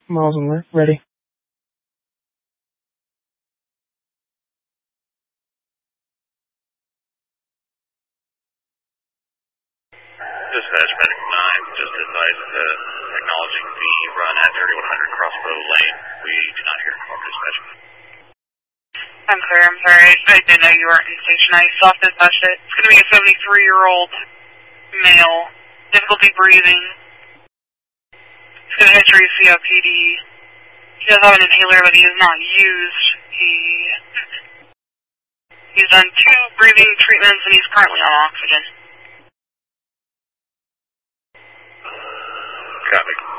Miles alert, ready. Dispatch Medic 9, just advised acknowledging the run at 3100 Crossbow Lane. We do not hear from dispatch. I'm clear, I'm sorry. I didn't know you weren't in station. I soft dispatched it. It's going to be a 73-year-old male, difficulty breathing. He's got a history of COPD. He does have an inhaler, but he has not used. He's done 2 breathing treatments, and he's currently on oxygen. Copy.